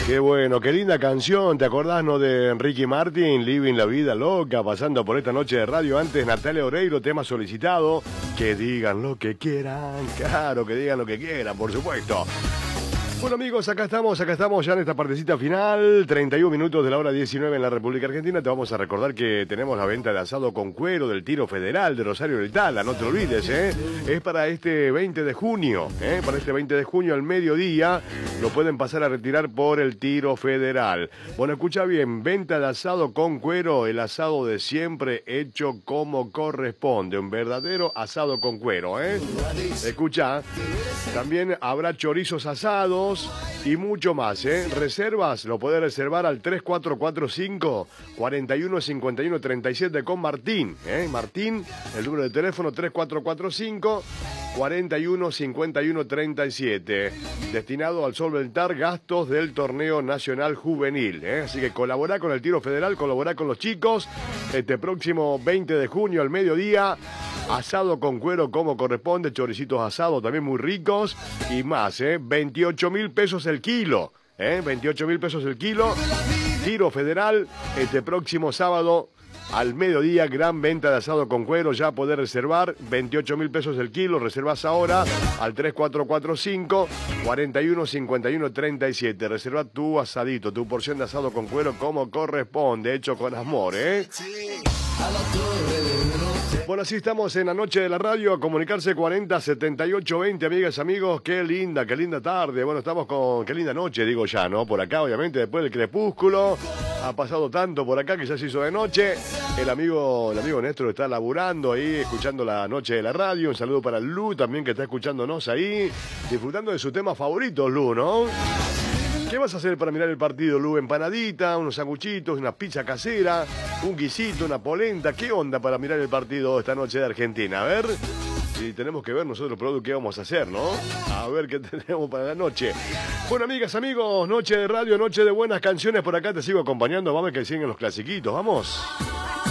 Qué bueno, qué linda canción. ¿Te acordás, no, de Ricky Martin? Living la vida loca, pasando por esta noche de radio. Antes, Natalia Oreiro, tema solicitado. Que digan lo que quieran. Claro, que digan lo que quieran, por supuesto. Bueno, amigos, acá estamos ya en esta partecita final. 31 minutos de la hora 19 en la República Argentina. Te vamos a recordar que tenemos la venta de asado con cuero del Tiro Federal de Rosario del Tala. No te olvides, ¿eh? Es para este 20 de junio, ¿eh? Para este 20 de junio al mediodía. Lo pueden pasar a retirar por el Tiro Federal. Bueno, escucha bien. Venta de asado con cuero. El asado de siempre hecho como corresponde. Un verdadero asado con cuero, ¿eh? Escucha. También habrá chorizos asados y mucho más, ¿eh? Reservas, lo podés reservar al 3445-415137 con Martín, ¿eh? Martín, el número de teléfono 3445-415137. Destinado al solventar gastos del torneo nacional juvenil, ¿eh? Así que colaborá con el Tiro Federal, colaborá con los chicos. Este próximo 20 de junio al mediodía. Asado con cuero como corresponde, choricitos asados también muy ricos y más, 28.000 pesos el kilo, 28.000 pesos el kilo. Tiro Federal, este próximo sábado al mediodía, gran venta de asado con cuero, ya podés reservar, 28.000 pesos el kilo, reservas ahora al 3445-415137, reserva tu asadito, tu porción de asado con cuero como corresponde, hecho con amor, Bueno, así estamos en la noche de la radio, a comunicarse 40 78 20, amigas, amigos, qué linda tarde, bueno, estamos con, qué linda noche, digo ya, ¿no? Por acá, obviamente, después del crepúsculo, ha pasado tanto por acá que ya se hizo de noche, el amigo Néstor está laburando ahí, escuchando la noche de la radio, un saludo para Lu, también que está escuchándonos ahí, disfrutando de su tema favorito, Lu, ¿no? ¿Qué vas a hacer para mirar el partido, Lu? Empanadita, unos sanguchitos, una pizza casera, un guisito, una polenta. ¿Qué onda para mirar el partido esta noche de Argentina? A ver, si tenemos que ver nosotros, Produ, qué vamos a hacer, ¿no? A ver qué tenemos para la noche. Bueno, amigas, amigos, noche de radio, noche de buenas canciones. Por acá te sigo acompañando. Vamos que siguen los clasiquitos, vamos.